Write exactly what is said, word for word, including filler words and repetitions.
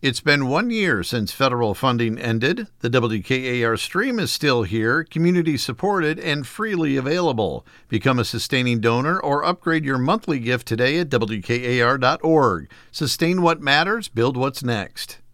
It's been one year since federal funding ended. The W K A R stream is still here, community-supported, and freely available. Become a sustaining donor or upgrade your monthly gift today at W K A R dot org. Sustain what matters, build what's next.